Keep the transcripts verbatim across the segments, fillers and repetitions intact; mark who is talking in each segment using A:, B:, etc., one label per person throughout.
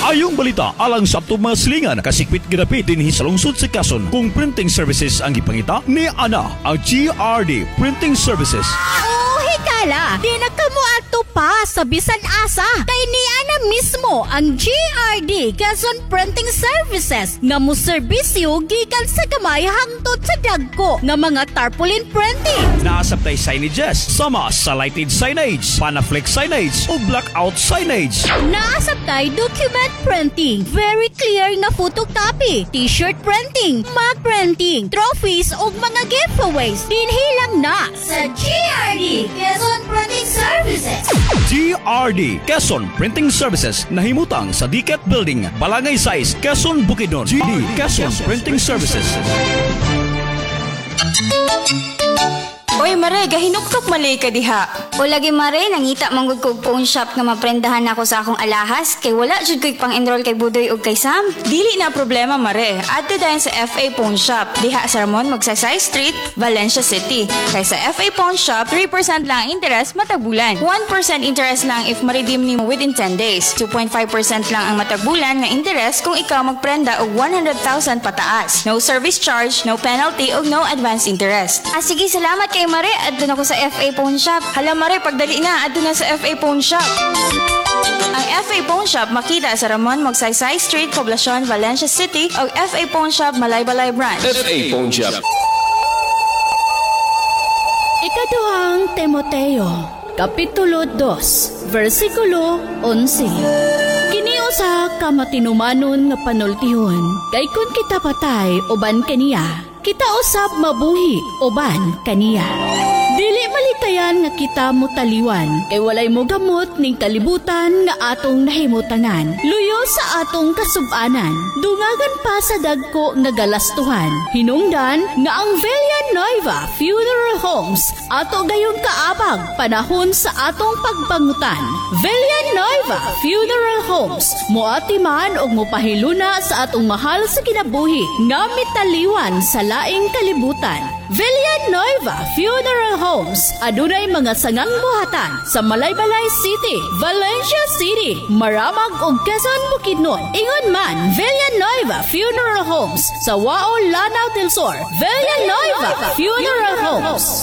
A: Ayong balita alang sa atong mga silingan kasikpit ginapit dinhi sa lungsod sa Quezon kung printing services ang gipangita ni ana ang G R D Printing Services.
B: Oh, hikala, di na kamo ato pa sa bisan asa. Kay ni ana mismo ang G R D Quezon Printing Services nga mo serbisyo gikan sa gamay hangtod sa dagko nga mga tarpaulin printing.
A: Naasabtay signages sama sa lighted signage, panaflex signage o blackout signage.
B: Naasabtay document printing, very clear nga photocopy, t-shirt printing, mug printing, trophies ug mga giveaways. Dinhilang na sa G R D Quezon Printing Services.
A: G R D Quezon Printing Services nahimutang sa D C A T Building, Balangay Size, Quezon, Bukidnon. G R D Quezon Printing Services.
C: Oy Mare, gahinuktok malay ka diha.
D: O lagi Mare, nangita manggod kog phone shop nga maprendahan ako sa akong alahas kay wala jud ko'y pang-enroll kay Budoy ug kay Sam.
C: Dili na problema Mare. Adto dayon sa F A Phone Shop diha sa Ramon Magsaysay Street, Valencia City. Kay sa F A Phone Shop, three percent lang ang interest matag bulan. one percent interest lang if ma-redeem nimo within ten days. two point five percent lang ang matag bulan nga interest kung ikaw magprenda og one hundred thousand pataas. No service charge, no penalty ug no advance interest.
D: Ah sige, salamat kay Mare. Adto na ko sa F A Phone Shop.
C: Hala Mare, pagdali na adto na sa F A Phone Shop. Ang F A Phone Shop makita sa Ramon Magsaysay Street, Poblacion, Valencia City o F A Phone Shop Malaybalay Branch.
E: F A Phone Shop.
B: Ikaduhang Timoteo, Kapitulo two, versikulo eleven. Kini usa ka matinumanon nga panultihon, kay kun kita patay uban kaniya, kita usab mabuhi uban kaniya. Dili malikayan nga kita mutaliwan, kay walay mo gamot ning kalibutan nga atong nahimutanan. Luyo sa atong kasub-anan, dungagan pa sa dagko nga galastuhan. Hinungdan nga ang Villanueva Funeral Homes ato gayong kaabag panahon sa atong pagbangutan. Villanueva Funeral Homes moati man og mopahiluna sa atong mahal sa kinabuhi nga mitaliwan sa laing kalibutan. Villanueva Funeral Homes adunay mga sangang buhatan sa Malaybalay City, Valencia City, Maramag ug Quezon, Bukidnon. Ingon man Villanueva Funeral Homes sa Wao, Lanao del Sur. Villanueva Funeral Homes.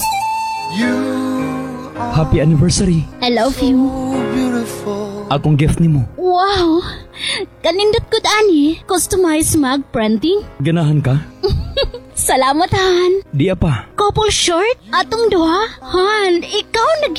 A: Happy anniversary.
B: I love you.
A: Akong gift nimo.
B: Wow! Kanindot ko ani, customized mug printing.
A: Ganahan ka?
B: Salamat, Han.
A: Di apa.
B: Couple shirt? Atong duha? Han, ikaw nag